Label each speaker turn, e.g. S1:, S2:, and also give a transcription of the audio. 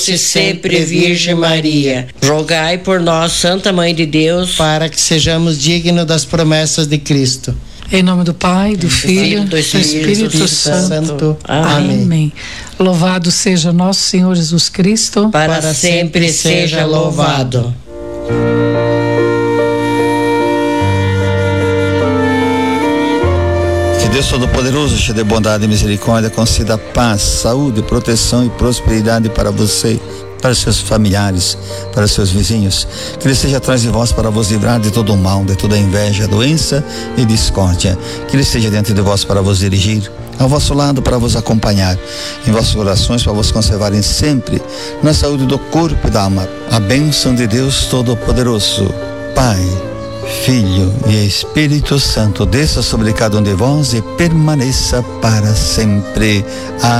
S1: e sempre Virgem Maria, rogai por nós, Santa Mãe de Deus,
S2: para que sejamos dignos das promessas de Cristo.
S3: Em nome do Pai, do Filho, do Espírito Santo. Amém. Louvado seja nosso Senhor Jesus Cristo.
S1: Para sempre seja louvado.
S4: Deus Todo-Poderoso, cheio de bondade e misericórdia, conceda paz, saúde, proteção e prosperidade para você, para seus familiares, para seus vizinhos. Que Ele esteja atrás de vós para vos livrar de todo o mal, de toda inveja, doença e discórdia. Que Ele esteja diante de vós para vos dirigir, ao vosso lado para vos acompanhar, em vossos corações para vos conservarem sempre na saúde do corpo e da alma. A bênção de Deus Todo-Poderoso, Pai, Filho e Espírito Santo, desça sobre cada um de vós e permaneça para sempre.